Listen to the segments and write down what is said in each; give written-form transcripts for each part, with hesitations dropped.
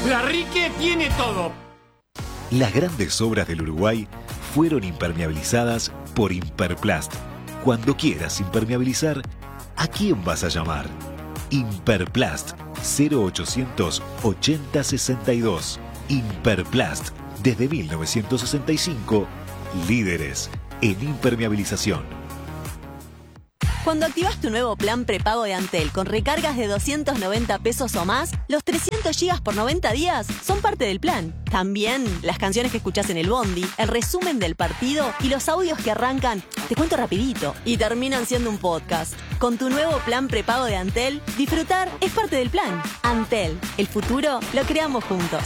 La Rique tiene todo. Las grandes obras del Uruguay fueron impermeabilizadas por Imperplast. Cuando quieras impermeabilizar, ¿a quién vas a llamar? Imperplast 0800 80 62. Imperplast, desde 1965, líderes en impermeabilización. Cuando activas tu nuevo plan prepago de Antel con recargas de 290 pesos o más, los 300 gigas por 90 días son parte del plan. También las canciones que escuchás en el bondi, el resumen del partido y los audios que arrancan, te cuento rapidito, y terminan siendo un podcast. Con tu nuevo plan prepago de Antel, disfrutar es parte del plan. Antel, el futuro lo creamos juntos.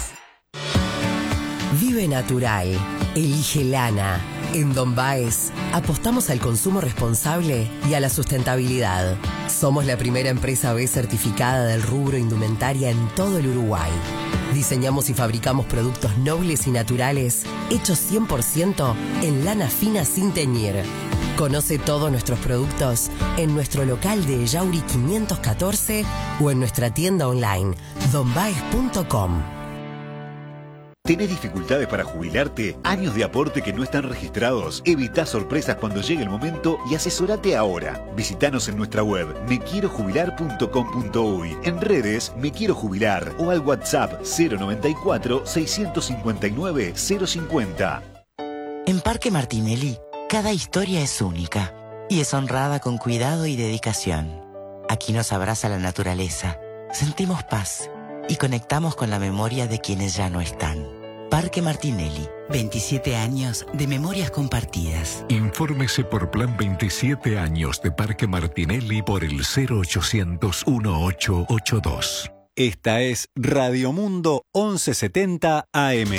Vive natural. Elige lana. En Don Baez apostamos al consumo responsable y a la sustentabilidad. Somos la primera empresa B certificada del rubro indumentaria en todo el Uruguay. Diseñamos y fabricamos productos nobles y naturales hechos 100% en lana fina sin teñir. Conoce todos nuestros productos en nuestro local de Yauri 514 o en nuestra tienda online donbaez.com. ¿Tenés dificultades para jubilarte? ¿Años de aporte que no están registrados? Evita sorpresas cuando llegue el momento y asesorate ahora. Visítanos en nuestra web mequierojubilar.com.uy, en redes Me Quiero Jubilar o al WhatsApp 094 659 050. En Parque Martinelli, cada historia es única y es honrada con cuidado y dedicación. Aquí nos abraza la naturaleza, sentimos paz y conectamos con la memoria de quienes ya no están. Parque Martinelli, 27 años de memorias compartidas. Infórmese por Plan 27 años de Parque Martinelli por el 0800 1882. Esta es Radio Mundo 1170 AM.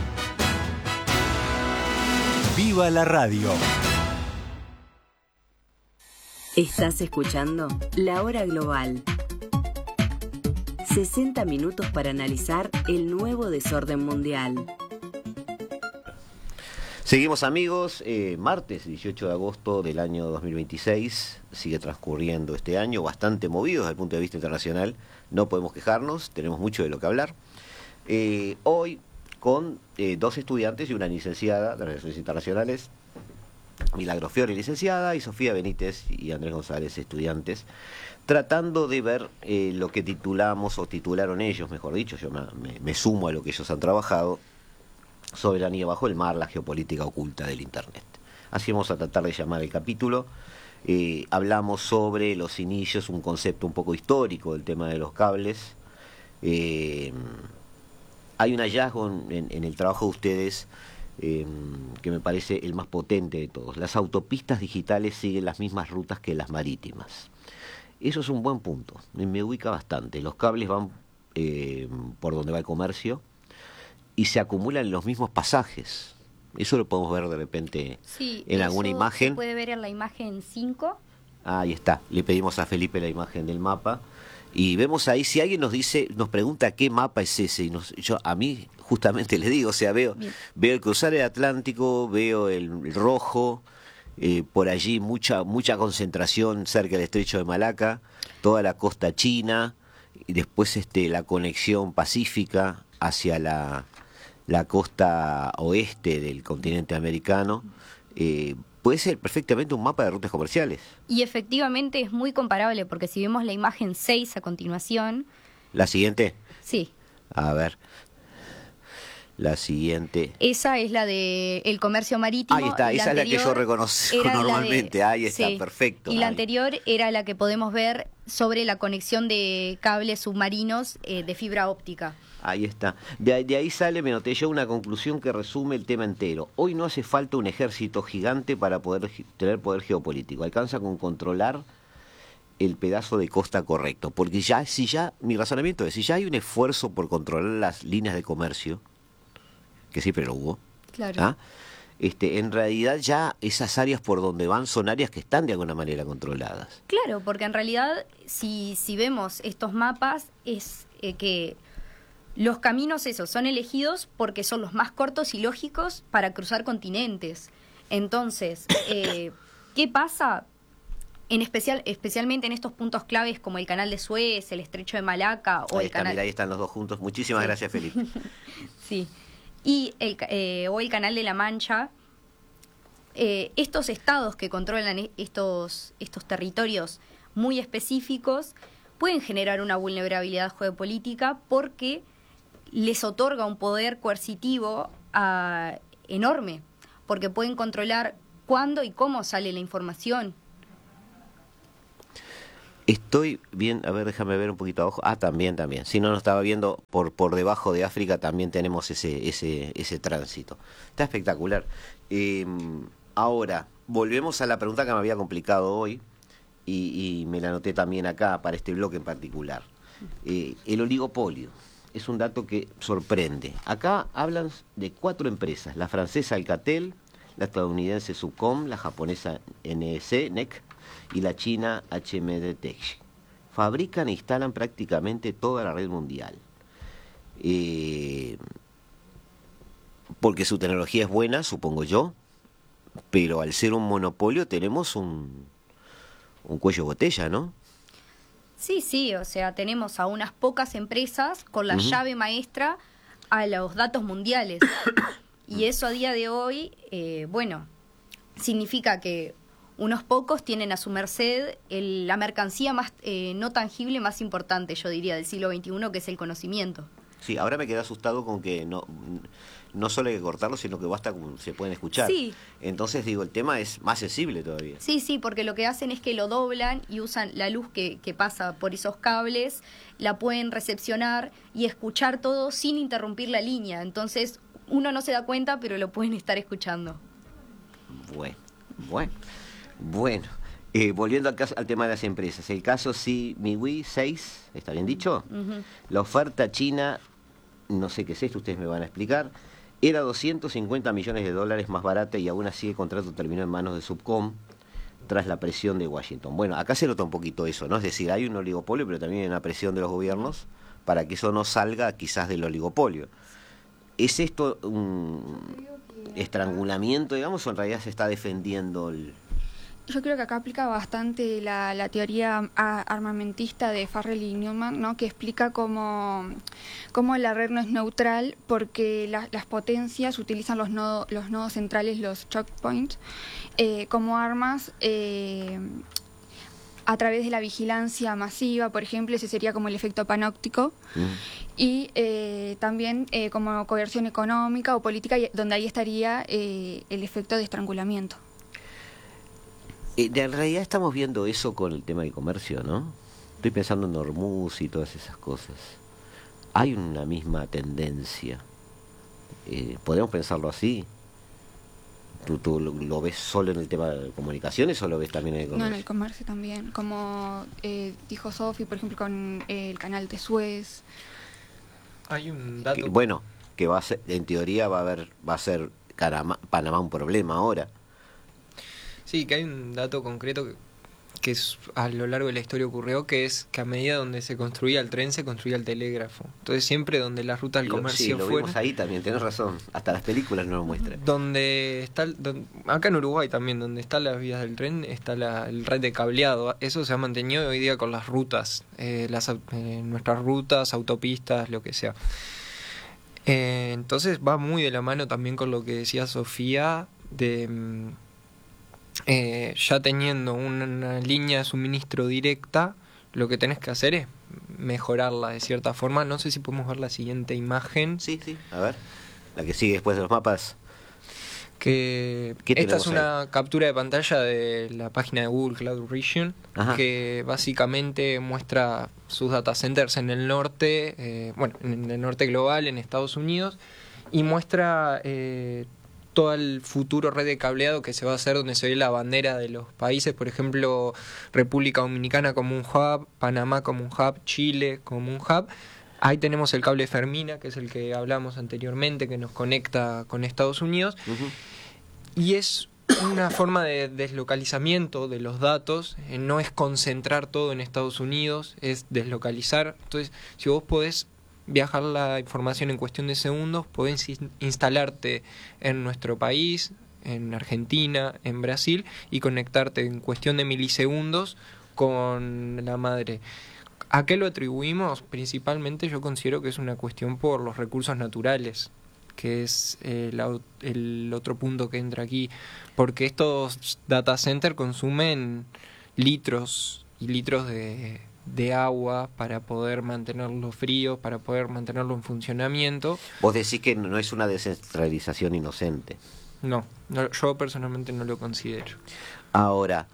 ¡Viva la radio! Estás escuchando La Hora Global. 60 minutos para analizar el nuevo desorden mundial. Seguimos, amigos, martes 18 de agosto del año 2026, sigue transcurriendo este año, bastante movido desde el punto de vista internacional, no podemos quejarnos, tenemos mucho de lo que hablar. Hoy con dos estudiantes y una licenciada de Relaciones Internacionales, Milagro Fiori, licenciada, y Sofía Benítez y Andrés González, estudiantes, tratando de ver lo que titulamos, o titularon ellos, mejor dicho, yo me sumo a lo que ellos han trabajado, Soberanía bajo el mar, la geopolítica oculta del Internet. Así vamos a tratar de llamar el capítulo. Hablamos sobre los inicios, un concepto un poco histórico del tema de los cables. Hay un hallazgo en el trabajo de ustedes que me parece el más potente de todos. Las autopistas digitales siguen las mismas rutas que las marítimas. Eso es un buen punto, me ubica bastante. Los cables van por donde va el comercio y se acumulan en los mismos pasajes. Eso lo podemos ver de repente en alguna imagen. Se puede ver en la imagen 5. Ahí está, le pedimos a Felipe la imagen del mapa y vemos ahí, si alguien nos pregunta qué mapa es ese, y yo a mí justamente le digo, o sea, veo el cruzar el Atlántico, veo el rojo, por allí mucha concentración cerca del estrecho de Malaca, toda la costa china, y después la conexión pacífica hacia la costa oeste del continente americano. Puede ser perfectamente un mapa de rutas comerciales. Y efectivamente es muy comparable, porque si vemos la imagen 6 a continuación... ¿La siguiente? Sí. A ver... La siguiente. Esa es la de el comercio marítimo. Ahí está, esa es la que yo reconozco normalmente. Ahí está, sí. Perfecto. Y la anterior era la que podemos ver sobre la conexión de cables submarinos de fibra óptica. Ahí está. De ahí sale, me noté yo, una conclusión que resume el tema entero. Hoy no hace falta un ejército gigante para poder tener poder geopolítico. Alcanza con controlar el pedazo de costa correcto. Porque mi razonamiento es, si ya hay un esfuerzo por controlar las líneas de comercio, que siempre lo hubo, claro. En realidad ya esas áreas por donde van son áreas que están de alguna manera controladas. Claro, porque en realidad si vemos estos mapas es que los caminos esos son elegidos porque son los más cortos y lógicos para cruzar continentes. Entonces, ¿qué pasa? especialmente en estos puntos claves como el canal de Suez, el estrecho de Malaca o ahí el canal... Mira, ahí están los dos juntos. Muchísimas gracias, Felipe. Sí. Y o el canal de la Mancha. Estos estados que controlan estos territorios muy específicos pueden generar una vulnerabilidad geopolítica porque les otorga un poder coercitivo enorme, porque pueden controlar cuándo y cómo sale la información. Estoy bien, a ver, déjame ver un poquito abajo. También. Si no, estaba viendo por debajo de África, también tenemos ese tránsito. Está espectacular. Ahora, volvemos a la pregunta que me había complicado hoy, y me la anoté también acá para este bloque en particular. El oligopolio es un dato que sorprende. Acá hablan de 4 empresas: la francesa Alcatel, la estadounidense Subcom, la japonesa NEC y la china HMD Tech. Fabrican e instalan prácticamente toda la red mundial. Porque su tecnología es buena, supongo yo, pero al ser un monopolio tenemos un cuello de botella, ¿no? Sí, o sea, tenemos a unas pocas empresas con la llave maestra a los datos mundiales. Y eso a día de hoy, significa que unos pocos tienen a su merced la mercancía más no tangible más importante, yo diría, del siglo XXI, que es el conocimiento. Sí, ahora me quedé asustado con que no solo hay que cortarlo, sino que basta con se pueden escuchar. Sí. Entonces, digo, el tema es más sensible todavía. Sí, porque lo que hacen es que lo doblan y usan la luz que pasa por esos cables, la pueden recepcionar y escuchar todo sin interrumpir la línea. Entonces, uno no se da cuenta, pero lo pueden estar escuchando. Bueno. Volviendo al tema de las empresas, el caso MIWI 6, ¿está bien dicho? La oferta china, no sé qué es esto, ustedes me van a explicar, era $250 millones más barata, y aún así el contrato terminó en manos de Subcom tras la presión de Washington. Bueno, acá se nota un poquito eso, ¿no? Es decir, hay un oligopolio, pero también hay una presión de los gobiernos para que eso no salga quizás del oligopolio. ¿Es esto un estrangulamiento, digamos, o en realidad se está defendiendo Yo creo que acá aplica bastante la teoría armamentista de Farrell y Newman, ¿no? Que explica cómo la red no es neutral porque las potencias utilizan los nodos centrales, los choke points, como armas a través de la vigilancia masiva, por ejemplo. Ese sería como el efecto panóptico. Y también como coerción económica o política, donde ahí estaría el efecto de estrangulamiento. En realidad estamos viendo eso con el tema del comercio, ¿no? Estoy pensando en Hormuz y todas esas cosas. Hay una misma tendencia. ¿Podemos pensarlo así? ¿Tú lo ves solo en el tema de comunicaciones o lo ves también en el comercio? No, en el comercio también. Como dijo Sofi, por ejemplo, con el canal de Suez. Hay un dato... Que va a ser, en teoría va a ser Panamá un problema ahora. Sí, que hay un dato concreto que es, a lo largo de la historia ocurrió, que es que a medida donde se construía el tren, se construía el telégrafo. Entonces siempre donde las rutas del comercio lo vimos ahí también, tenés razón. Hasta las películas no lo muestran. Acá en Uruguay también, donde están las vías del tren, está el red de cableado. Eso se ha mantenido hoy día con las rutas, nuestras rutas, autopistas, lo que sea. Entonces va muy de la mano también con lo que decía Sofía de... ya teniendo una línea de suministro directa, lo que tenés que hacer es mejorarla de cierta forma. No sé si podemos ver la siguiente imagen. Sí, a ver, la que sigue después de los mapas. Esta es una captura de pantalla de la página de Google Cloud Region. Ajá. Que básicamente muestra sus data centers en el norte, en el norte global, en Estados Unidos, y muestra todo el futuro red de cableado que se va a hacer, donde se ve la bandera de los países, por ejemplo, República Dominicana como un hub, Panamá como un hub, Chile como un hub. Ahí tenemos el cable Fermina, que es el que hablamos anteriormente, que nos conecta con Estados Unidos. Y es una forma de deslocalizamiento de los datos. No es concentrar todo en Estados Unidos, es deslocalizar. Entonces, si vos podés viajar la información en cuestión de segundos, podés instalarte en nuestro país, en Argentina, en Brasil, y conectarte en cuestión de milisegundos con la madre. ¿A qué lo atribuimos? Principalmente yo considero que es una cuestión por los recursos naturales, que es el otro punto que entra aquí, porque estos data centers consumen litros y litros de agua para poder mantenerlo frío, para poder mantenerlo en funcionamiento. Vos decís que no es una descentralización inocente. No, yo personalmente no lo considero. Ahora,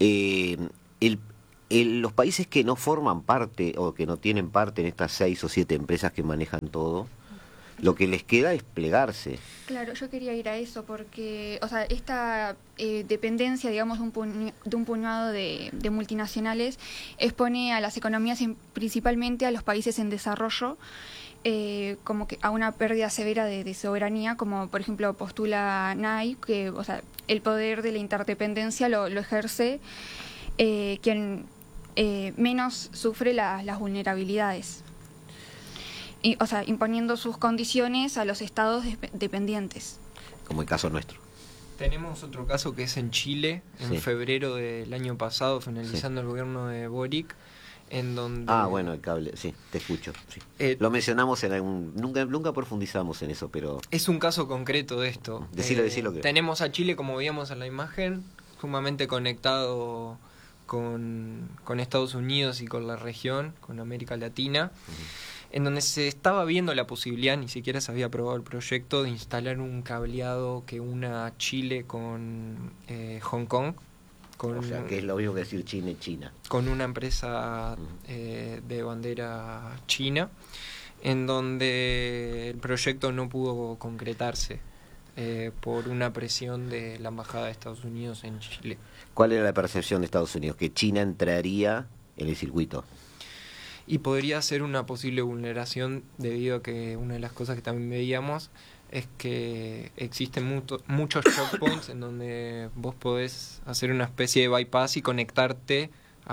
los países que no forman parte o que no tienen parte en estas 6 o 7 empresas que manejan todo, lo que les queda es plegarse. Claro, yo quería ir a eso porque, o sea, esta dependencia, digamos, de un puñado de multinacionales expone a las economías, principalmente a los países en desarrollo, como que a una pérdida severa de soberanía, como por ejemplo postula Nay, que, o sea, el poder de la interdependencia lo ejerce quien menos sufre las vulnerabilidades. O sea, imponiendo sus condiciones a los estados dependientes. Como el caso nuestro. Tenemos otro caso que es en Chile, en febrero del año pasado, finalizando el gobierno de Boric, en donde... bueno, el cable, sí, te escucho. Sí. Lo mencionamos en algún... Nunca profundizamos en eso, pero... Es un caso concreto de esto. Decilo que... Tenemos a Chile, como veíamos en la imagen, sumamente conectado con Estados Unidos y con la región, con América Latina, en donde se estaba viendo la posibilidad, ni siquiera se había aprobado el proyecto, de instalar un cableado que una Chile con Hong Kong. O sea, que es lo mismo que decir China y China. Con una empresa de bandera china, en donde el proyecto no pudo concretarse por una presión de la Embajada de Estados Unidos en Chile. ¿Cuál era la percepción de Estados Unidos? Que China entraría en el circuito. Y podría ser una posible vulneración, debido a que una de las cosas que también veíamos es que existen muchos choke points en donde vos podés hacer una especie de bypass y conectarte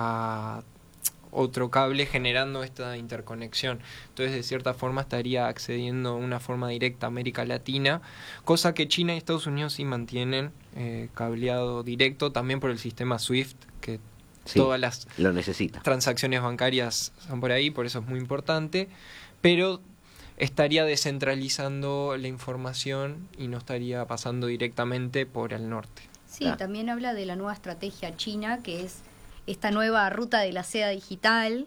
a otro cable, generando esta interconexión. Entonces, de cierta forma, estaría accediendo de una forma directa a América Latina, cosa que China y Estados Unidos sí mantienen cableado directo, también por el sistema SWIFT, que sí, todas las lo necesita. Transacciones bancarias son por ahí, por eso es muy importante, pero estaría descentralizando la información y no estaría pasando directamente por el norte. Sí, también habla de la nueva estrategia china, que es esta nueva ruta de la seda digital,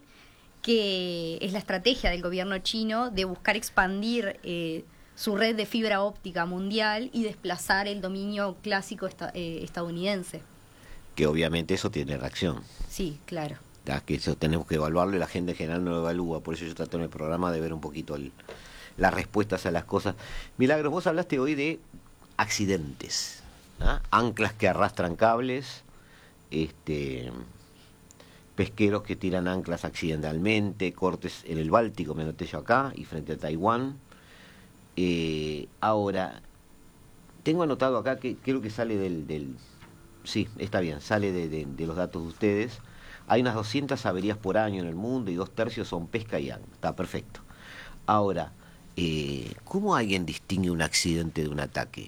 que es la estrategia del gobierno chino de buscar expandir su red de fibra óptica mundial y desplazar el dominio clásico estadounidense. Que obviamente eso tiene reacción. Sí, claro. Que eso tenemos que evaluarlo y la gente en general no lo evalúa. Por eso yo trato en el programa de ver un poquito las respuestas a las cosas. Milagros, vos hablaste hoy de accidentes, ¿ah? Anclas que arrastran cables, pesqueros que tiran anclas accidentalmente, cortes en el Báltico, me anoté yo acá, y frente a Taiwán. Ahora, tengo anotado acá que creo que sale del sí, está bien, sale de los datos de ustedes. Hay unas 200 averías por año en el mundo y 2/3 son pesca y ancla. Está perfecto. Ahora, ¿cómo alguien distingue un accidente de un ataque?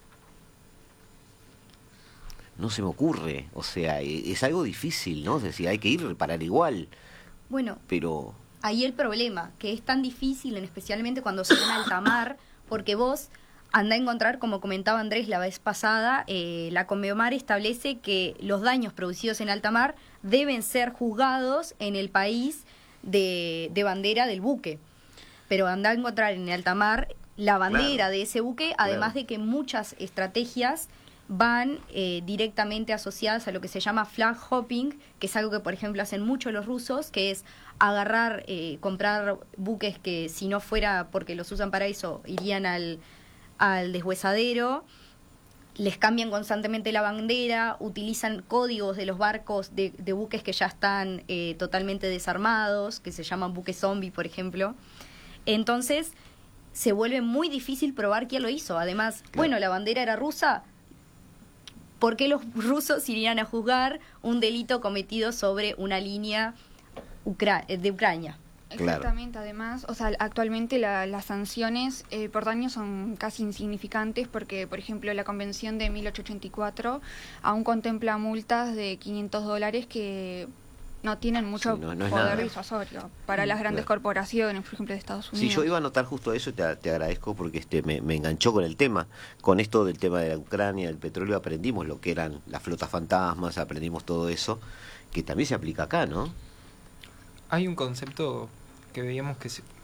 No se me ocurre. O sea, es algo difícil, ¿no? Es decir, hay que ir a reparar igual. Bueno, pero ahí el problema, que es tan difícil, especialmente cuando se va en alta mar, porque vos anda a encontrar, como comentaba Andrés la vez pasada, la Conmebol establece que los daños producidos en alta mar deben ser juzgados en el país de bandera del buque. Pero anda a encontrar en alta mar la bandera de ese buque, además de que muchas estrategias van directamente asociadas a lo que se llama flag hopping, que es algo que, por ejemplo, hacen mucho los rusos, que es agarrar, comprar buques que, si no fuera porque los usan para eso, irían al deshuesadero, les cambian constantemente la bandera, utilizan códigos de los barcos de buques que ya están totalmente desarmados, que se llaman buques zombie, por ejemplo. Entonces, se vuelve muy difícil probar quién lo hizo. Además, bueno, la bandera era rusa. ¿Por qué los rusos irían a juzgar un delito cometido sobre una línea de Ucrania? Exactamente, claro. Además, o sea, actualmente las sanciones por daño son casi insignificantes porque, por ejemplo, la Convención de 1884 aún contempla multas de $500 que no tienen mucho poder disuasorio para las grandes corporaciones, por ejemplo, de Estados Unidos. Sí, yo iba a anotar justo eso, te agradezco porque me enganchó con el tema. Con esto del tema de la Ucrania, del petróleo, aprendimos lo que eran las flotas fantasmas, aprendimos todo eso, que también se aplica acá, ¿no? Hay un concepto que veíamos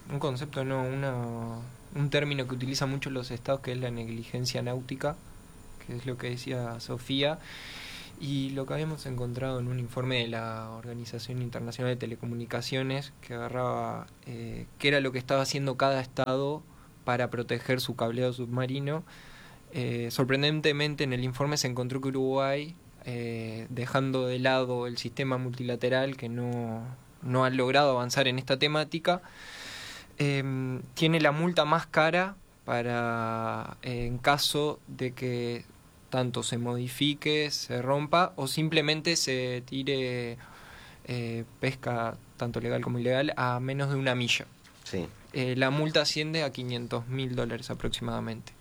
un término que utilizan mucho los estados, que es la negligencia náutica, que es lo que decía Sofía. Y lo que habíamos encontrado en un informe de la Organización Internacional de Telecomunicaciones, que agarraba qué era lo que estaba haciendo cada estado para proteger su cableado submarino. Sorprendentemente en el informe se encontró que Uruguay, dejando de lado el sistema multilateral, que no ha logrado avanzar en esta temática, tiene la multa más cara para en caso de que tanto se modifique, se rompa o simplemente se tire pesca, tanto legal como ilegal, a menos de 1 milla. Sí. La multa asciende a $500.000 aproximadamente.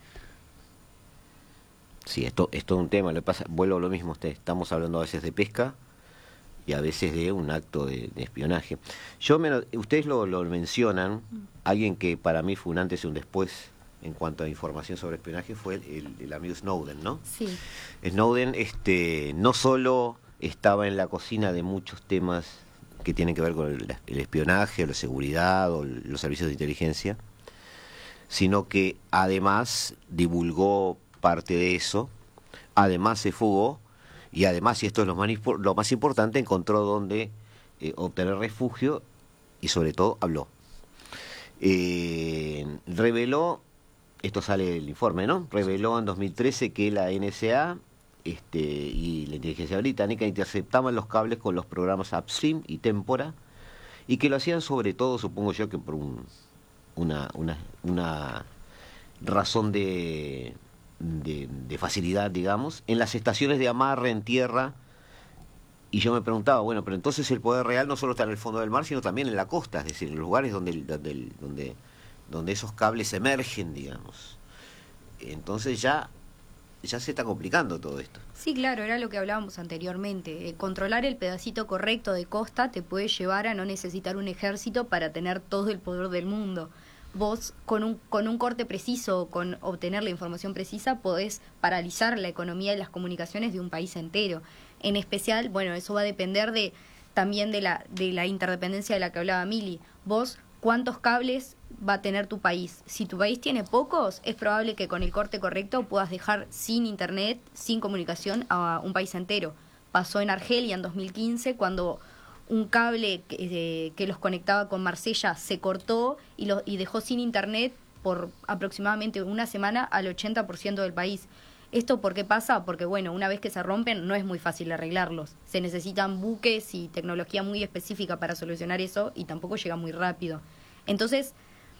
Sí, esto es todo un tema. Lo pasa, vuelvo a lo mismo, estamos hablando a veces de pesca y a veces de un acto de espionaje. Ustedes lo mencionan, alguien que para mí fue un antes y un después en cuanto a información sobre espionaje fue el amigo Snowden, ¿no? Sí. Snowden no solo estaba en la cocina de muchos temas que tienen que ver con el espionaje, o la seguridad, o los servicios de inteligencia, sino que además divulgó parte de eso, además se fugó, y además, y esto es lo más importante, encontró dónde obtener refugio y sobre todo habló. Reveló, esto sale del informe, ¿no? Reveló en 2013 que la NSA y la inteligencia británica interceptaban los cables con los programas Upstream y Tempora, y que lo hacían sobre todo, supongo yo, que por una razón de facilidad, digamos, en las estaciones de amarre en tierra. Y yo me preguntaba, bueno, pero entonces el poder real no solo está en el fondo del mar, sino también en la costa, es decir, en los lugares donde esos cables emergen, digamos. Entonces ya se está complicando todo esto. Sí, claro, era lo que hablábamos anteriormente. Controlar el pedacito correcto de costa te puede llevar a no necesitar un ejército para tener todo el poder del mundo. Vos, con un corte preciso, con obtener la información precisa, podés paralizar la economía y las comunicaciones de un país entero. En especial, bueno, eso va a depender también de la interdependencia de la que hablaba Mili. Vos, ¿cuántos cables va a tener tu país? Si tu país tiene pocos, es probable que con el corte correcto puedas dejar sin internet, sin comunicación a un país entero. Pasó en Argelia en 2015, cuando un cable que los conectaba con Marsella se cortó y dejó sin internet por aproximadamente una semana al 80% del país. ¿Esto por qué pasa? Porque, bueno, una vez que se rompen no es muy fácil arreglarlos. Se necesitan buques y tecnología muy específica para solucionar eso y tampoco llega muy rápido. Entonces,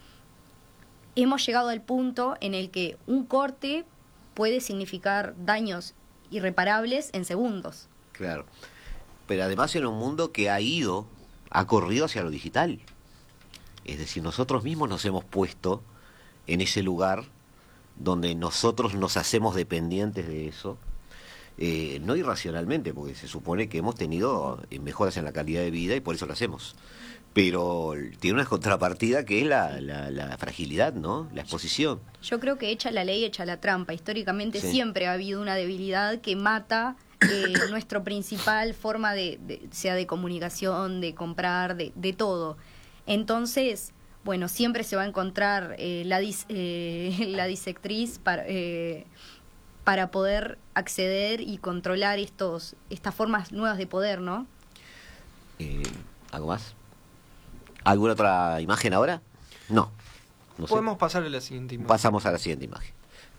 hemos llegado al punto en el que un corte puede significar daños irreparables en segundos. Claro. Pero además en un mundo que ha corrido hacia lo digital. Es decir, nosotros mismos nos hemos puesto en ese lugar donde nosotros nos hacemos dependientes de eso, no irracionalmente, porque se supone que hemos tenido mejoras en la calidad de vida y por eso lo hacemos. Pero tiene una contrapartida que es la fragilidad, ¿no? La exposición. Yo creo que echa la ley, echa la trampa. Históricamente siempre ha habido una debilidad que mata nuestra principal forma sea de comunicación, de comprar, de todo. Entonces, bueno, siempre se va a encontrar la disectriz para poder acceder y controlar estas formas nuevas de poder, ¿no? ¿Algo más? ¿Alguna otra imagen ahora? No Podemos pasar a la siguiente imagen. Pasamos a la siguiente imagen.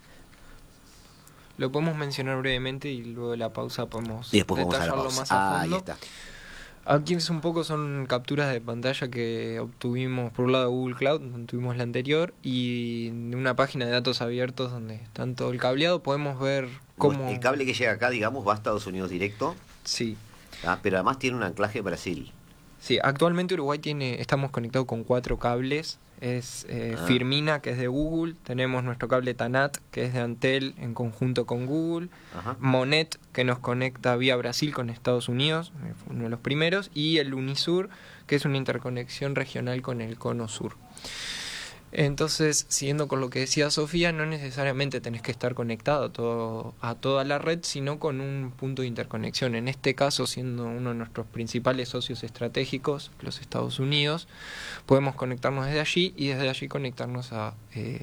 Lo podemos mencionar brevemente y luego de la pausa podemos detallarlo más a fondo. Ahí está. Aquí un poco son capturas de pantalla que obtuvimos por un lado de Google Cloud, donde tuvimos la anterior, y de una página de datos abiertos donde están todo el cableado. Podemos ver cómo... El cable que llega acá, digamos, va a Estados Unidos directo. Sí. Pero además tiene un anclaje en Brasil. Sí, actualmente Uruguay estamos conectados con 4 cables. Es Firmina, que es de Google. Tenemos nuestro cable TANAT, que es de Antel en conjunto con Google. Ajá. Monet, que nos conecta vía Brasil con Estados Unidos, fue uno de los primeros. Y el Unisur, que es una interconexión regional con el Cono Sur. Entonces, siguiendo con lo que decía Sofía, no necesariamente tenés que estar conectado a toda la red, sino con un punto de interconexión. En este caso, siendo uno de nuestros principales socios estratégicos, los Estados Unidos, podemos conectarnos desde allí y desde allí conectarnos a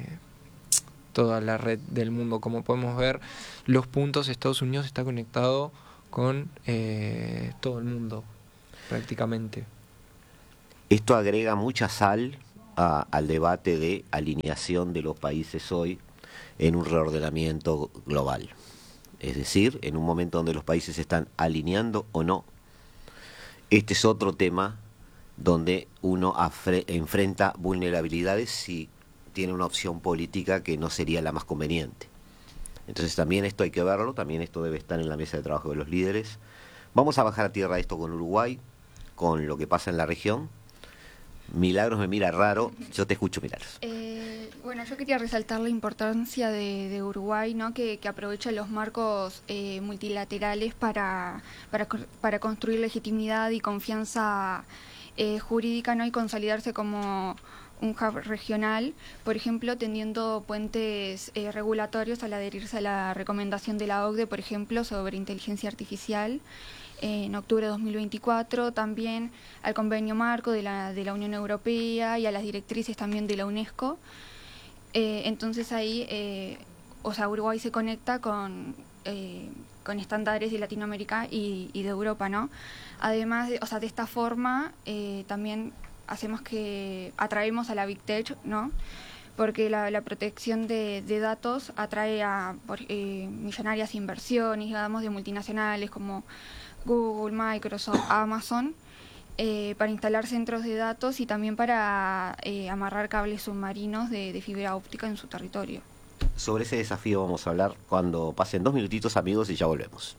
toda la red del mundo. Como podemos ver, los puntos, Estados Unidos está conectado con todo el mundo, prácticamente. Esto agrega mucha sal al debate de alineación de los países hoy en un reordenamiento global. Es decir, en un momento donde los países se están alineando o no. Este es otro tema donde uno enfrenta vulnerabilidades si tiene una opción política que no sería la más conveniente. Entonces también esto hay que verlo, también esto debe estar en la mesa de trabajo de los líderes. Vamos a bajar a tierra esto con Uruguay, con lo que pasa en la región. Milagros me mira raro, yo te escucho, Milagros. Bueno, yo quería resaltar la importancia de Uruguay, ¿no? Que aprovecha los marcos multilaterales para construir legitimidad y confianza jurídica, ¿no? Y consolidarse como un hub regional, por ejemplo, tendiendo puentes regulatorios al adherirse a la recomendación de la OCDE, por ejemplo, sobre inteligencia artificial, en octubre de 2024, también al convenio marco de la Unión Europea y a las directrices también de la UNESCO. Entonces ahí, Uruguay se conecta con estándares de Latinoamérica y de Europa, ¿no? Además, de esta forma, también atraemos a la Big Tech, ¿no? Porque la protección de datos atrae a millonarias inversiones, digamos, de multinacionales como Google, Microsoft, Amazon, para instalar centros de datos y también para amarrar cables submarinos de fibra óptica en su territorio. Sobre ese desafío vamos a hablar cuando pasen 2 minutitos, amigos, y ya volvemos.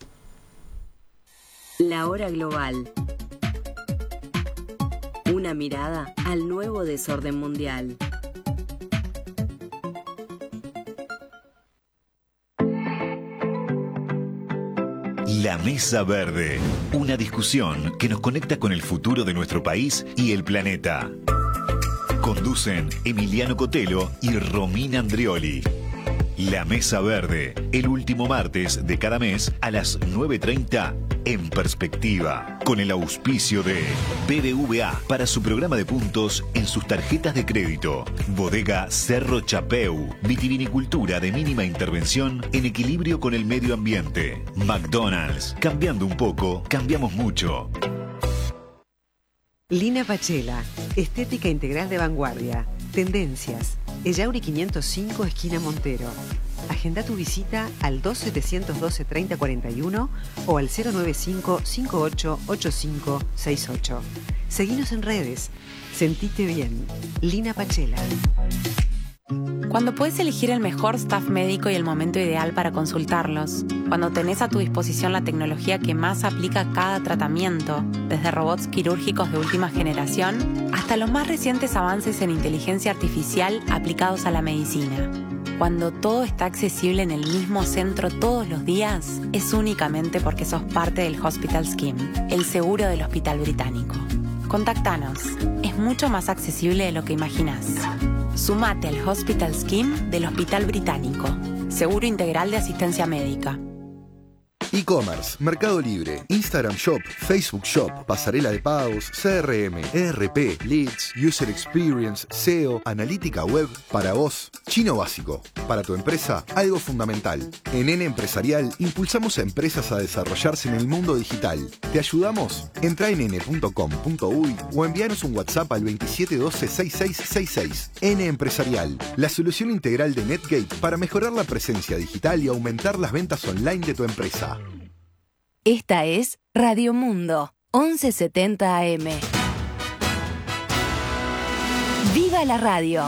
La hora global. Una mirada al nuevo desorden mundial. La Mesa Verde, una discusión que nos conecta con el futuro de nuestro país y el planeta. Conducen Emiliano Cotelo y Romina Andrioli. La Mesa Verde, el último martes de cada mes a las 9:30 en Perspectiva, con el auspicio de BBVA para su programa de puntos en sus tarjetas de crédito. Bodega Cerro Chapeu, vitivinicultura de mínima intervención en equilibrio con el medio ambiente. McDonald's, cambiando un poco, cambiamos mucho. Lina Pachela, estética integral de vanguardia, tendencias, Ellauri 505, esquina Montero. Agenda tu visita al 2712-3041 o al 095-588568. Seguinos en redes. Sentite bien. Lina Pachela. Cuando puedes elegir el mejor staff médico y el momento ideal para consultarlos. Cuando tenés a tu disposición la tecnología que más aplica a cada tratamiento, desde robots quirúrgicos de última generación hasta los más recientes avances en inteligencia artificial aplicados a la medicina. Cuando todo está accesible en el mismo centro todos los días, es únicamente porque sos parte del Hospital Scheme, el seguro del Hospital Británico. Contactanos. Es mucho más accesible de lo que imaginás. Sumate al Hospital Scheme del Hospital Británico. Seguro integral de asistencia médica. E-commerce, Mercado Libre, Instagram Shop, Facebook Shop, pasarela de pagos, CRM, ERP, Leads, User Experience, SEO, analítica web, para vos, chino básico. Para tu empresa, algo fundamental. En N Empresarial impulsamos a empresas a desarrollarse en el mundo digital. ¿Te ayudamos? Entra en n.com.uy o envíanos un WhatsApp al 2712-6666. N Empresarial, la solución integral de NetGate para mejorar la presencia digital y aumentar las ventas online de tu empresa. Esta es Radio Mundo, 1170 AM. ¡Viva la radio!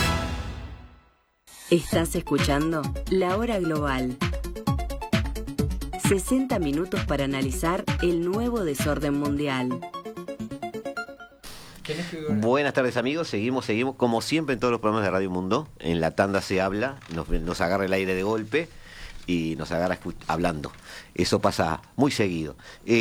Estás escuchando La Hora Global. 60 minutos para analizar el nuevo desorden mundial. Buenas tardes, amigos. Seguimos, como siempre en todos los programas de Radio Mundo. En la tanda se habla, nos agarra el aire de golpe y nos agarra hablando. Eso pasa muy seguido.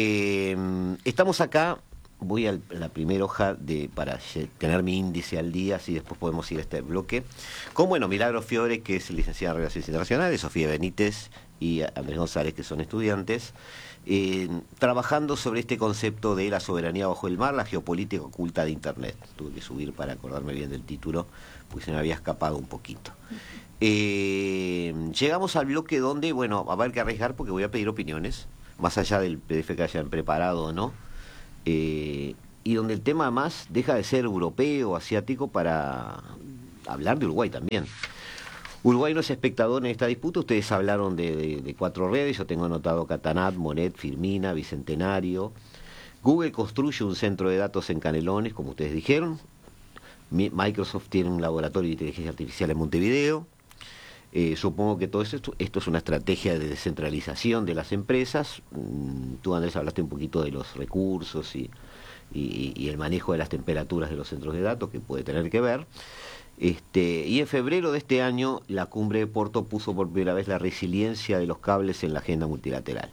Estamos acá. Voy a la primera hoja para tener mi índice al día, así después podemos ir a este bloque. Con, Milagro Fiore, que es licenciada en Relaciones Internacionales, Sofía Benítez y Andrés González, que son estudiantes, trabajando sobre este concepto de la soberanía bajo el mar, la geopolítica oculta de Internet. Tuve que subir para acordarme bien del título, porque se me había escapado un poquito. Llegamos al bloque donde, va a haber que arriesgar porque voy a pedir opiniones, más allá del PDF que hayan preparado o no. Y donde el tema más deja de ser europeo, asiático, para hablar de Uruguay también. Uruguay no es espectador en esta disputa. Ustedes hablaron de 4 redes. Yo tengo anotado Catanat, Monet, Firmina, Bicentenario. Google construye un centro de datos en Canelones, como ustedes dijeron. Microsoft tiene un laboratorio de inteligencia artificial en Montevideo. Supongo que todo esto es una estrategia de descentralización de las empresas. Tú, Andrés, hablaste un poquito de los recursos y el manejo de las temperaturas de los centros de datos, que puede tener que ver. Y en febrero de este año, la cumbre de Porto puso por primera vez la resiliencia de los cables en la agenda multilateral.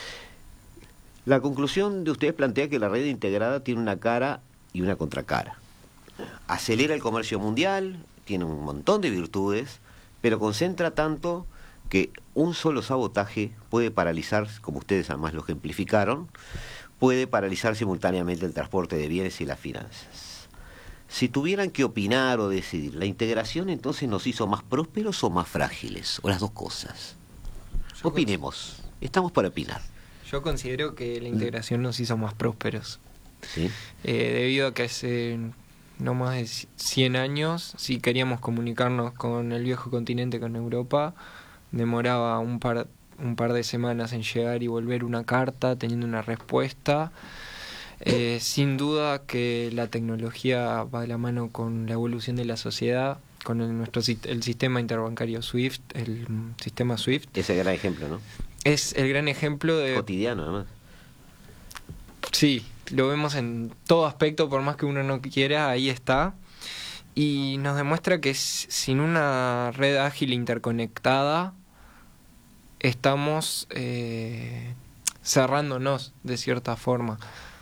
La conclusión de ustedes plantea que la red integrada tiene una cara y una contracara. Acelera el comercio mundial, tiene un montón de virtudes, pero concentra tanto que un solo sabotaje puede paralizar, como ustedes además lo ejemplificaron, puede paralizar simultáneamente el transporte de bienes y las finanzas. Si tuvieran que opinar o decidir, ¿la integración entonces nos hizo más prósperos o más frágiles? ¿O las dos cosas? Opinemos, estamos para opinar. Yo considero que la integración nos hizo más prósperos. ¿Sí? Debido a que hace no más de 100 años, si queríamos comunicarnos con el viejo continente, con Europa, demoraba un par de semanas en llegar y volver una carta teniendo una respuesta. Sin duda que la tecnología va de la mano con la evolución de la sociedad, con el sistema interbancario SWIFT, el sistema SWIFT. Es el gran ejemplo, ¿no? Es el gran ejemplo de... cotidiano, además. Sí, lo vemos en todo aspecto, por más que uno no quiera, ahí está. Y nos demuestra que sin una red ágil interconectada, estamos cerrándonos de cierta forma.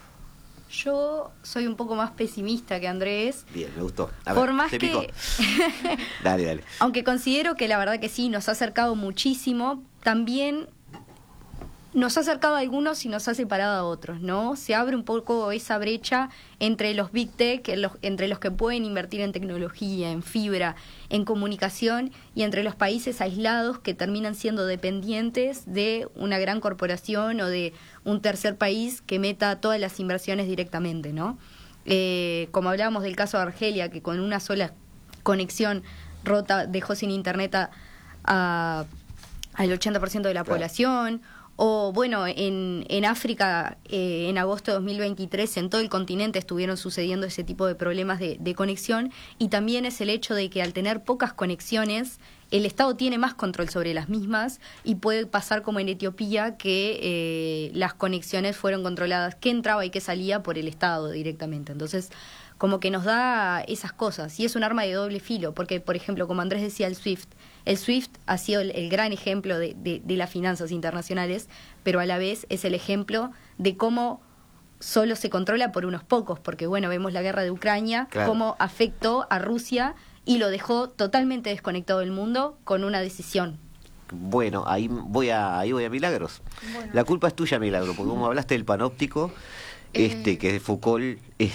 Yo soy un poco más pesimista que Andrés. Bien, me gustó. Por más que... Dale. Aunque considero que la verdad que sí, nos ha acercado muchísimo, también nos ha acercado a algunos y nos ha separado a otros, ¿no? Se abre un poco esa brecha entre los Big Tech, entre los que pueden invertir en tecnología, en fibra, en comunicación, y entre los países aislados que terminan siendo dependientes de una gran corporación o de un tercer país que meta todas las inversiones directamente, ¿no? Como hablábamos del caso de Argelia, que con una sola conexión rota dejó sin internet al 80% de la población. O bueno, en África, en agosto de 2023, en todo el continente estuvieron sucediendo ese tipo de problemas de conexión, y también es el hecho de que al tener pocas conexiones, el Estado tiene más control sobre las mismas, y puede pasar como en Etiopía, que las conexiones fueron controladas, qué entraba y qué salía por el Estado directamente. Entonces, como que nos da esas cosas, y es un arma de doble filo, porque, por ejemplo, como Andrés decía, el SWIFT ha sido el gran ejemplo de las finanzas internacionales, pero a la vez es el ejemplo de cómo solo se controla por unos pocos, porque bueno, vemos la guerra de Ucrania, claro, cómo afectó a Rusia y lo dejó totalmente desconectado del mundo con una decisión. Bueno, ahí voy a Milagros. Bueno. La culpa es tuya, Milagro, porque como hablaste del panóptico, que es de Foucault,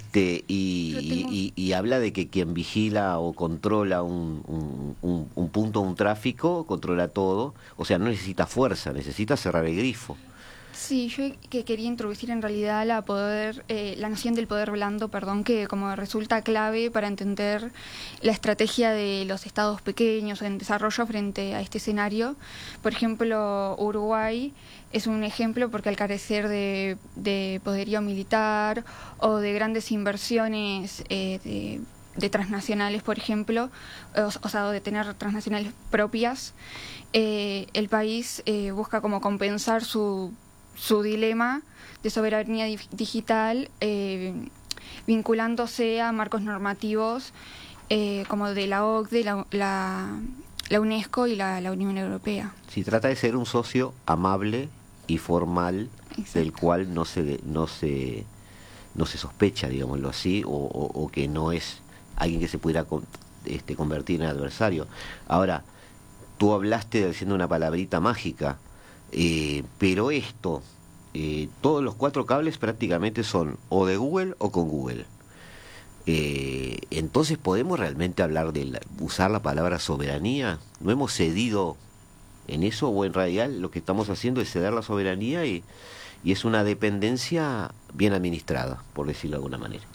y habla de que quien vigila o controla un punto, un tráfico, controla todo. O sea, no necesita fuerza, necesita cerrar el grifo. Sí, yo que quería introducir en realidad la noción del poder blando, que como resulta clave para entender la estrategia de los estados pequeños en desarrollo frente a este escenario. Por ejemplo, Uruguay es un ejemplo porque al carecer de poderío militar o de grandes inversiones de transnacionales, por ejemplo, o sea, de tener transnacionales propias, el país busca como compensar su dilema de soberanía digital vinculándose a marcos normativos como de la OCDE, la UNESCO y la Unión Europea. Si trata de ser un socio amable y formal, exacto, del cual no se sospecha, digámoslo así, o que no es alguien que se pudiera convertir en adversario. Ahora, tú hablaste diciendo una palabrita mágica, pero esto, todos los 4 cables prácticamente son o de Google o con Google. Entonces, ¿podemos realmente hablar de usar la palabra soberanía? ¿No hemos cedido en eso, o en realidad lo que estamos haciendo es ceder la soberanía y es una dependencia bien administrada, por decirlo de alguna manera?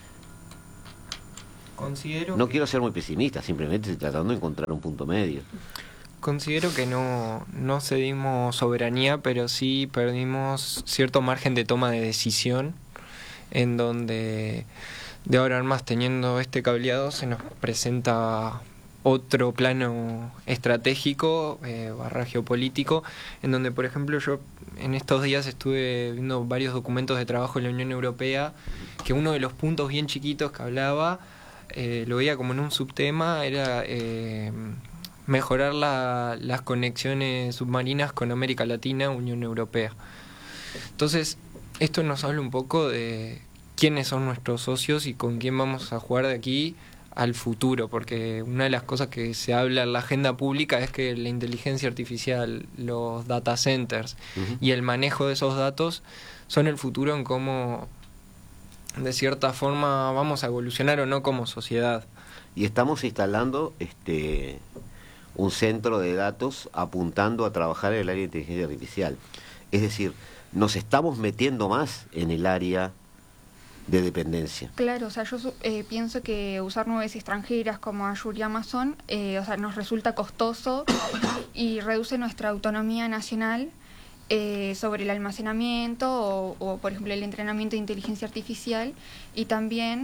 No quiero ser muy pesimista, simplemente estoy tratando de encontrar un punto medio. Considero que no cedimos soberanía, pero sí perdimos cierto margen de toma de decisión, en donde de ahora en más, teniendo este cableado, se nos presenta otro plano estratégico / geopolítico, en donde, por ejemplo, yo en estos días estuve viendo varios documentos de trabajo de la Unión Europea, que uno de los puntos bien chiquitos que hablaba, lo veía como en un subtema, era mejorar las conexiones submarinas con América Latina, Unión Europea. Entonces, esto nos habla un poco de quiénes son nuestros socios y con quién vamos a jugar de aquí al futuro, porque una de las cosas que se habla en la agenda pública es que la inteligencia artificial, los data centers y el manejo de esos datos son el futuro en cómo, de cierta forma, vamos a evolucionar o no como sociedad. Y estamos instalando un centro de datos apuntando a trabajar en el área de inteligencia artificial. Es decir, nos estamos metiendo más en el área de dependencia. Claro, o sea, yo pienso que usar nubes extranjeras como Azure y Amazon, o sea, nos resulta costoso y reduce nuestra autonomía nacional sobre el almacenamiento o, por ejemplo, el entrenamiento de inteligencia artificial, y también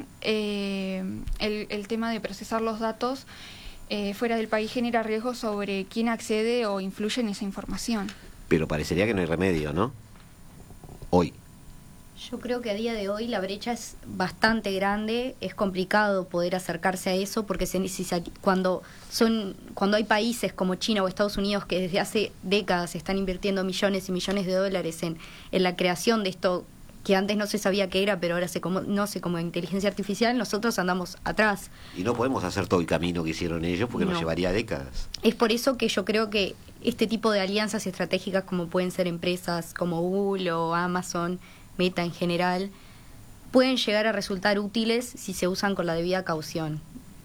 el tema de procesar los datos fuera del país genera riesgos sobre quién accede o influye en esa información. Pero parecería que no hay remedio, ¿no? Hoy. Yo creo que a día de hoy la brecha es bastante grande, es complicado poder acercarse a eso porque se necesita, cuando hay países como China o Estados Unidos que desde hace décadas están invirtiendo millones y millones de dólares en la creación de esto que antes no se sabía qué era, pero ahora se conoce como inteligencia artificial, nosotros andamos atrás. Y no podemos hacer todo el camino que hicieron ellos porque nos llevaría décadas. Es por eso que yo creo que este tipo de alianzas estratégicas, como pueden ser empresas como Google o Amazon, Meta en general, pueden llegar a resultar útiles si se usan con la debida caución.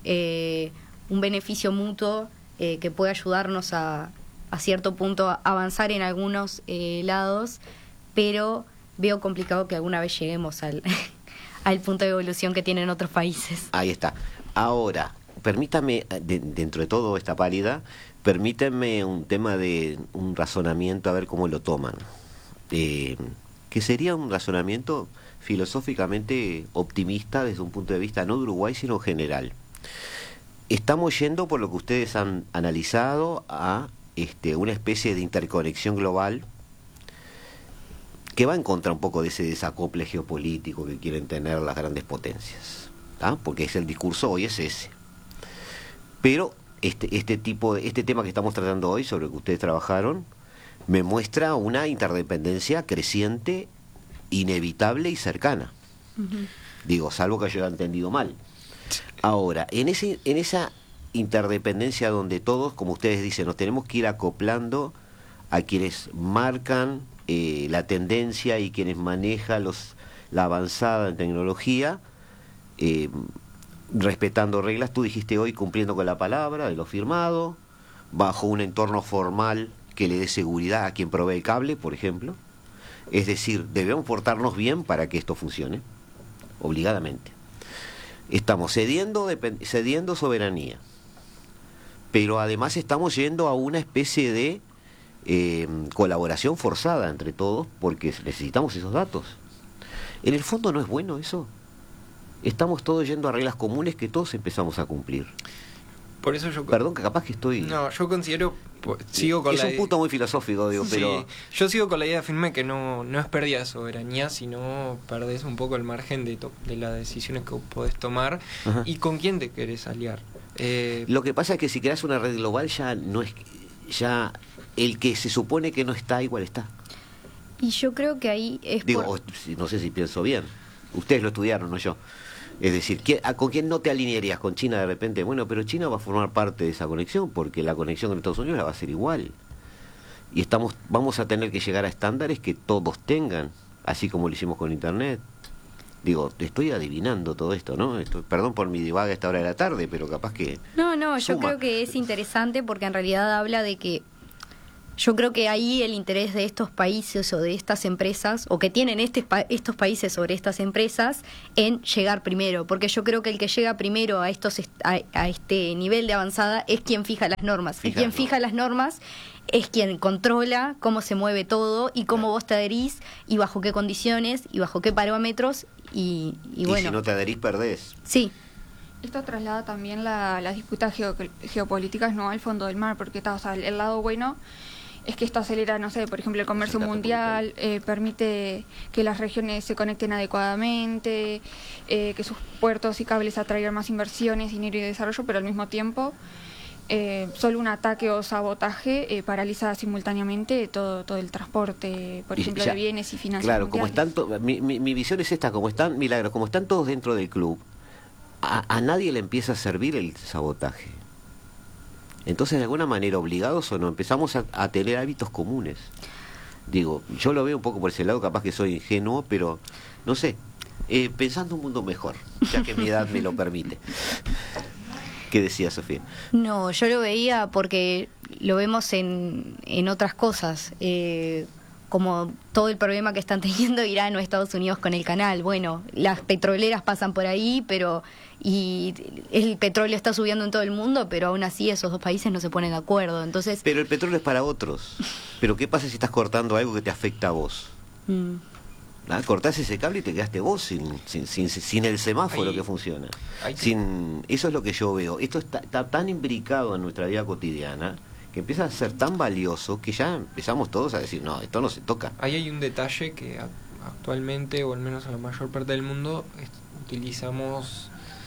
Un beneficio mutuo que puede ayudarnos a cierto punto a avanzar en algunos lados, pero veo complicado que alguna vez lleguemos al punto de evolución que tienen otros países. Ahí está. Ahora, permítame, dentro de todo esta pálida, permítame un tema de un razonamiento, a ver cómo lo toman. Que sería un razonamiento filosóficamente optimista desde un punto de vista no de Uruguay, sino general. Estamos yendo, por lo que ustedes han analizado, a una especie de interconexión global que va en contra un poco de ese desacople geopolítico que quieren tener las grandes potencias, ¿tá? Porque el discurso hoy es ese. Pero este tema que estamos tratando hoy, sobre el que ustedes trabajaron, me muestra una interdependencia creciente, inevitable y cercana. Digo, salvo que yo haya entendido mal. Ahora, en esa interdependencia donde todos, como ustedes dicen, nos tenemos que ir acoplando a quienes marcan la tendencia y quienes manejan la avanzada en tecnología, respetando reglas, tú dijiste hoy, cumpliendo con la palabra de lo firmado, bajo un entorno formal que le dé seguridad a quien provee el cable, por ejemplo. Es decir, debemos portarnos bien para que esto funcione, obligadamente. Estamos cediendo soberanía, pero además estamos yendo a una especie de colaboración forzada entre todos, porque necesitamos esos datos. En el fondo no es bueno eso. Estamos todos yendo a reglas comunes que todos empezamos a cumplir. Por eso yo... Perdón, que capaz que estoy... No, yo considero... Sigo con es un punto muy filosófico, digo, sí, pero... Yo sigo con la idea firme que no es pérdida de soberanía, sino perdés un poco el margen de las decisiones que podés tomar. Ajá. Y con quién te querés aliar. Lo que pasa es que si creas una red global ya no es... Ya el que se supone que no está, igual está. Y yo creo que ahí es... Digo, no sé si pienso bien. Ustedes lo estudiaron, no yo. Es decir, ¿con quién no te alinearías? ¿Con China de repente? Bueno, pero China va a formar parte de esa conexión, porque la conexión con Estados Unidos la va a ser igual. Y vamos a tener que llegar a estándares que todos tengan, así como lo hicimos con Internet. Digo, estoy adivinando todo esto, ¿no? Perdón por mi divaga a esta hora de la tarde, pero capaz que... No, yo creo que es interesante porque en realidad habla de que yo creo que ahí el interés de estos países o de estas empresas, o que tienen estos países sobre estas empresas, en llegar primero. Porque yo creo que el que llega primero a este nivel de avanzada es quien fija las normas. Y quien fija las normas es quien controla cómo se mueve todo y cómo vos te adherís y bajo qué condiciones y bajo qué parámetros. Y bueno. Y si no te adherís, perdés. Sí. Esto traslada también las disputas geopolíticas, ¿no?, al fondo del mar, porque o sea, el lado bueno es que esto acelera, no sé, por ejemplo, el comercio mundial, permite que las regiones se conecten adecuadamente, que sus puertos y cables atraigan más inversiones, dinero y desarrollo, pero al mismo tiempo solo un ataque o sabotaje paraliza simultáneamente todo el transporte, por ejemplo, de bienes y finanzas. Claro, mundiales. como están, mi visión es esta, como están todos dentro del club, a nadie le empieza a servir el sabotaje. Entonces, de alguna manera, obligados o no, empezamos a tener hábitos comunes. Digo, yo lo veo un poco por ese lado, capaz que soy ingenuo, pero no sé, pensando un mundo mejor, ya que mi edad me lo permite. ¿Qué decía Sofía? No, yo lo veía porque lo vemos en otras cosas, como todo el problema que están teniendo Irán o Estados Unidos con el canal. Bueno, las petroleras pasan por ahí, y el petróleo está subiendo en todo el mundo, pero aún así esos dos países no se ponen de acuerdo. Entonces, pero el petróleo es para otros. Pero ¿qué pasa si estás cortando algo que te afecta a vos? Cortás ese cable y te quedaste vos sin el semáforo ahí, que funciona. Eso es lo que yo veo. Esto está tan imbricado en nuestra vida cotidiana que empieza a ser tan valioso que ya empezamos todos a decir, no, esto no se toca. Ahí hay un detalle que actualmente, o al menos en la mayor parte del mundo, utilizamos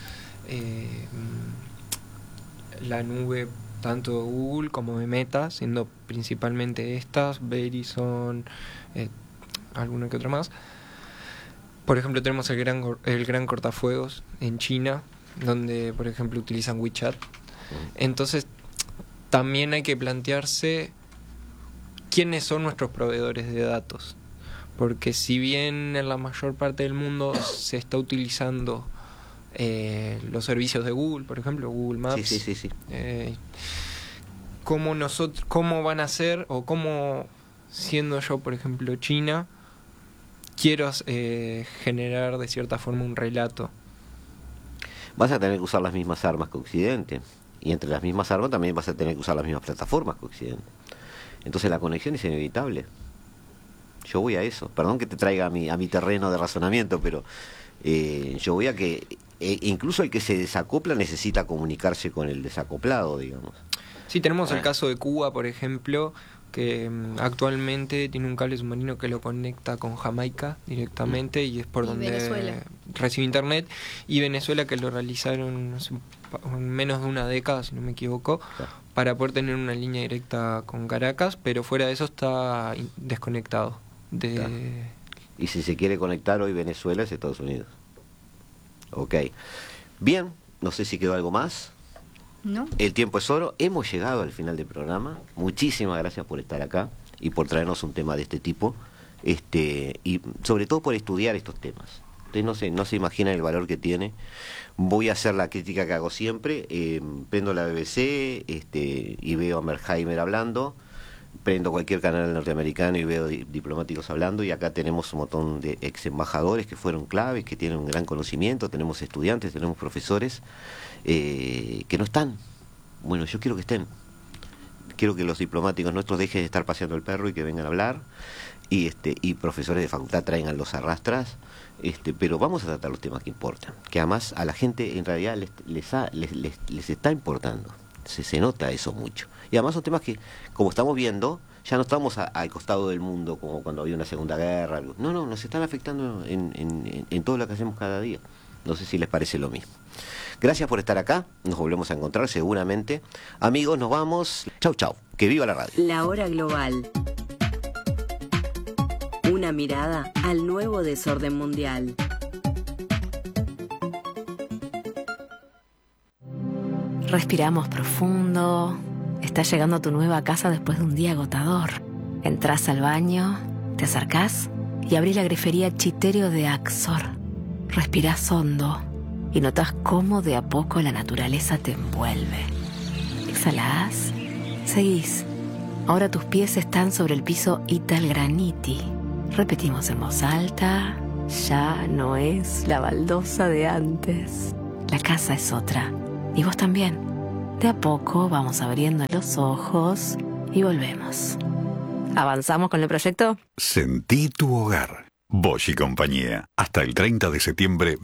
la nube tanto de Google como de Meta, siendo principalmente estas, Verizon, alguna que otra más. Por ejemplo, tenemos el gran cortafuegos en China, donde, por ejemplo, utilizan WeChat. Entonces, también hay que plantearse quiénes son nuestros proveedores de datos. Porque si bien en la mayor parte del mundo se está utilizando los servicios de Google, por ejemplo, Google Maps, sí. ¿Cómo van a ser, o cómo, siendo yo, por ejemplo, China, quiero generar de cierta forma un relato? Vas a tener que usar las mismas armas que Occidente, y entre las mismas armas también vas a tener que usar las mismas plataformas que Occidente. Entonces la conexión es inevitable. Yo voy a eso. Perdón que te traiga a mi terreno de razonamiento, pero yo voy a que incluso el que se desacopla necesita comunicarse con el desacoplado, digamos. Sí, tenemos el caso de Cuba, por ejemplo, que actualmente tiene un cable submarino que lo conecta con Jamaica directamente, y es por donde Venezuela recibe internet, y Venezuela, que lo realizaron en menos de una década, si no me equivoco, para poder tener una línea directa con Caracas, pero fuera de eso está desconectado. Y si se quiere conectar hoy Venezuela es Estados Unidos. Ok. Bien, no sé si quedó algo más. No. El tiempo es oro. Hemos llegado al final del programa. Muchísimas gracias por estar acá y por traernos un tema de este tipo, y sobre todo por estudiar estos temas. Ustedes no se imaginan el valor que tiene. Voy a hacer la crítica que hago siempre. Prendo la BBC y veo a Merkheimer hablando. Prendo cualquier canal norteamericano y veo diplomáticos hablando, y acá tenemos un montón de ex embajadores que fueron claves, que tienen un gran conocimiento, tenemos estudiantes, tenemos profesores que no están. Bueno, yo quiero que estén. Quiero que los diplomáticos nuestros dejen de estar paseando el perro y que vengan a hablar, y profesores de facultad traigan los arrastras, pero vamos a tratar los temas que importan, que además a la gente en realidad les está importando. se nota eso mucho. Y además son temas que, como estamos viendo, ya no estamos al costado del mundo como cuando había una segunda guerra. No, nos están afectando en todo lo que hacemos cada día. No sé si les parece lo mismo. Gracias por estar acá, nos volvemos a encontrar seguramente. Amigos, nos vamos. Chau, que viva la radio. La hora global. Una mirada al nuevo desorden mundial. Respiramos profundo. Estás llegando a tu nueva casa después de un día agotador. Entrás al baño, te acercás y abrís la grifería Chiterio de Axor. Respirás hondo y notás cómo de a poco la naturaleza te envuelve. Exhalás, seguís. Ahora tus pies están sobre el piso Italgraniti. Repetimos en voz alta, ya no es la baldosa de antes. La casa es otra, y vos también. De a poco vamos abriendo los ojos y volvemos. ¿Avanzamos con el proyecto? Sentí tu hogar. Bosch y compañía. Hasta el 30 de septiembre,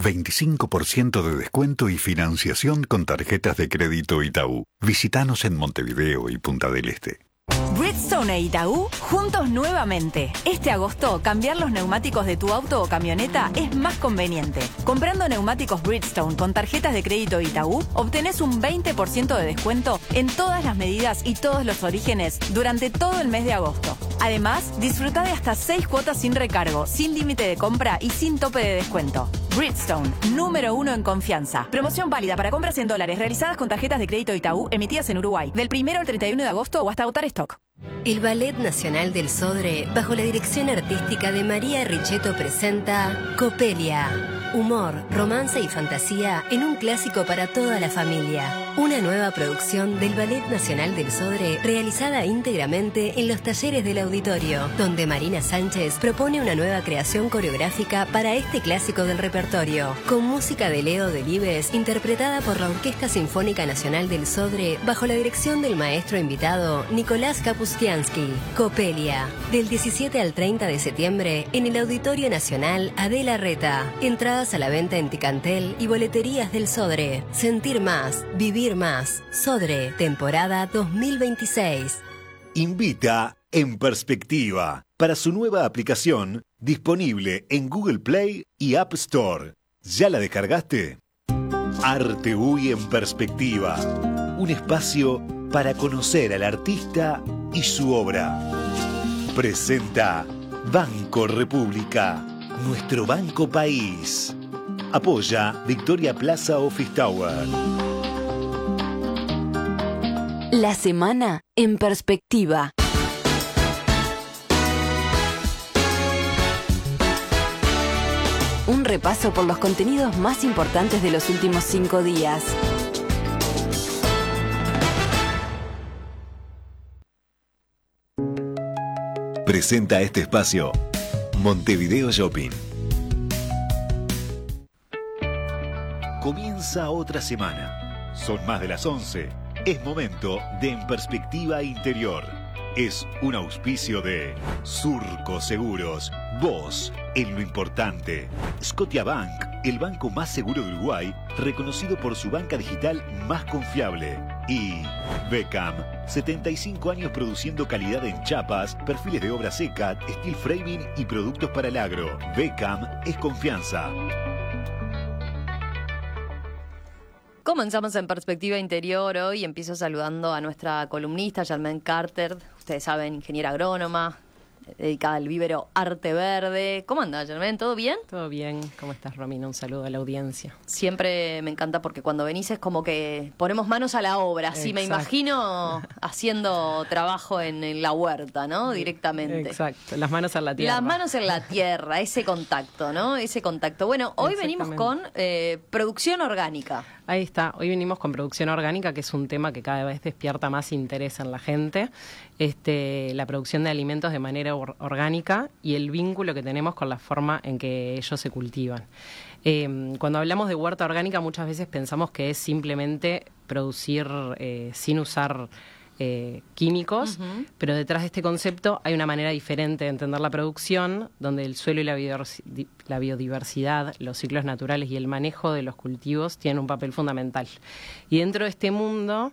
25% de descuento y financiación con tarjetas de crédito Itaú. Visítanos en Montevideo y Punta del Este. Bridgestone e Itaú, juntos nuevamente. Este agosto, cambiar los neumáticos de tu auto o camioneta es más conveniente. Comprando neumáticos Bridgestone con tarjetas de crédito Itaú, obtenés un 20% de descuento en todas las medidas y todos los orígenes durante todo el mes de agosto. Además, disfruta de hasta 6 cuotas sin recargo, sin límite de compra y sin tope de descuento. Bridgestone, número 1 en confianza. Promoción válida para compras en dólares realizadas con tarjetas de crédito Itaú emitidas en Uruguay, del 1 al 31 de agosto o hasta agotar stock. El Ballet Nacional del Sodre, bajo la dirección artística de María Richetto, presenta Copelia. Humor, romance y fantasía en un clásico para toda la familia. Una nueva producción del Ballet Nacional del Sodre realizada íntegramente en los talleres del auditorio, donde Marina Sánchez propone una nueva creación coreográfica para este clásico del repertorio, con música de Leo Delibes, interpretada por la Orquesta Sinfónica Nacional del Sodre, bajo la dirección del maestro invitado Nicolás Kapustiansky. Copelia, del 17 al 30 de septiembre en el Auditorio Nacional Adela Reta. Entradas a la venta en Ticantel y boleterías del Sodre. Sentir más, vivir más. Sodre, temporada 2026. Invita En Perspectiva para su nueva aplicación disponible en Google Play y App Store. ¿Ya la descargaste? Arte UI en Perspectiva. Un espacio para conocer al artista y su obra. Presenta Banco República, nuestro banco país. Apoya Victoria Plaza Office Tower. La semana en perspectiva. Un repaso por los contenidos más importantes de los últimos 5 días. Presenta este espacio Montevideo Shopping. Comienza otra semana. Son más de las 11. Es momento de En Perspectiva Interior. Es un auspicio de Surco Seguros. Vos, en lo importante. Scotiabank, el banco más seguro de Uruguay, reconocido por su banca digital más confiable. Y Beckham, 75 años produciendo calidad en chapas, perfiles de obra seca, steel framing y productos para el agro. Beckham es confianza. Comenzamos en Perspectiva Interior hoy. Empiezo saludando a nuestra columnista, Germaine Carter. Ustedes saben, ingeniera agrónoma, dedicada al vívero Arte Verde. ¿Cómo anda, Germaine? ¿Todo bien? Todo bien. ¿Cómo estás, Romina? Un saludo a la audiencia. Siempre me encanta porque cuando venís es como que ponemos manos a la obra. Así me imagino haciendo trabajo en la huerta, ¿no? Directamente. Exacto. Las manos en la tierra. Las manos en la tierra, ese contacto, ¿no? Ese contacto. Bueno, hoy venimos con producción orgánica. Ahí está. Hoy venimos con producción orgánica, que es un tema que cada vez despierta más interés en la gente. La producción de alimentos de manera orgánica y el vínculo que tenemos con la forma en que ellos se cultivan. Cuando hablamos de huerta orgánica muchas veces pensamos que es simplemente producir sin usar químicos, pero detrás de este concepto hay una manera diferente de entender la producción, donde el suelo y la biodiversidad, los ciclos naturales y el manejo de los cultivos tienen un papel fundamental. Y dentro de este mundo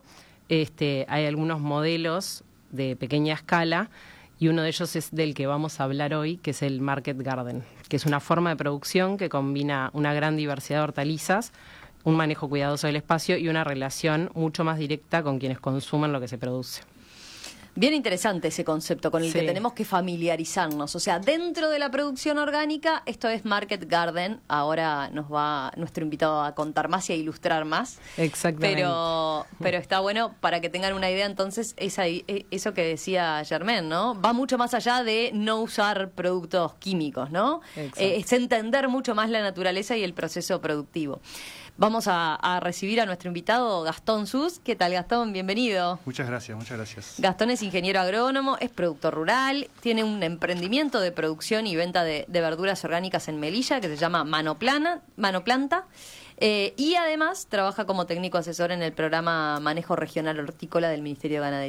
hay algunos modelos de pequeña escala y uno de ellos es del que vamos a hablar hoy, que es el Market Garden, que es una forma de producción que combina una gran diversidad de hortalizas, un manejo cuidadoso del espacio y una relación mucho más directa con quienes consumen lo que se produce. Bien interesante ese concepto con el que tenemos que familiarizarnos. O sea, dentro de la producción orgánica, esto es Market Garden. Ahora nos va nuestro invitado a contar más y a ilustrar más. Exactamente. Pero está bueno para que tengan una idea, entonces, eso que decía Germain, ¿no? Va mucho más allá de no usar productos químicos, ¿no? Es entender mucho más la naturaleza y el proceso productivo. Vamos a recibir a nuestro invitado Gastón Sus. ¿Qué tal, Gastón? Bienvenido. Muchas gracias. Gastón es ingeniero agrónomo, es productor rural, tiene un emprendimiento de producción y venta de verduras orgánicas en Melilla que se llama Manoplanta. Y además trabaja como técnico asesor en el programa Manejo Regional Hortícola del Ministerio de Ganadería.